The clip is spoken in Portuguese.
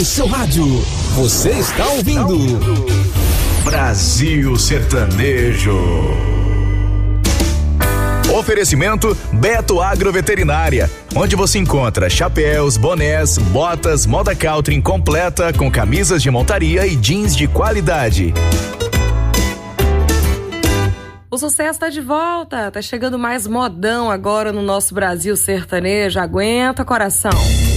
seu rádio. Você está ouvindo Brasil Sertanejo. Oferecimento Beto Agroveterinária, onde você encontra chapéus, bonés, botas, moda Caltrim completa com camisas de montaria e jeans de qualidade. O sucesso tá de volta, tá chegando mais modão agora no nosso Brasil Sertanejo. Aguenta, coração.